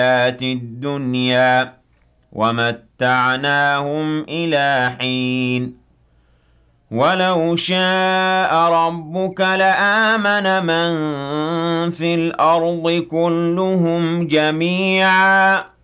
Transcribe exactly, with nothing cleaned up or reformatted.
الدُّنْيَا وَمَتَّعْنَاهُمْ إِلَىٰ حِينٍ وَلَوْ شَاءَ رَبُّكَ لَآمَنَ مَن فِي الْأَرْضِ كُلُّهُمْ جَمِيعًا